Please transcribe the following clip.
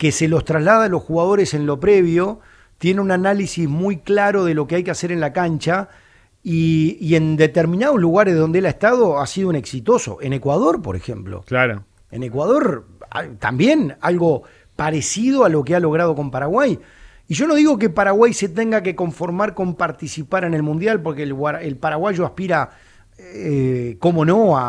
que se los traslada a los jugadores en lo previo, tiene un análisis muy claro de lo que hay que hacer en la cancha y en determinados lugares donde él ha estado ha sido un exitoso. En Ecuador, por ejemplo. Claro. En Ecuador también algo parecido a lo que ha logrado con Paraguay. Y yo no digo que Paraguay se tenga que conformar con participar en el Mundial, porque el paraguayo aspira, cómo no,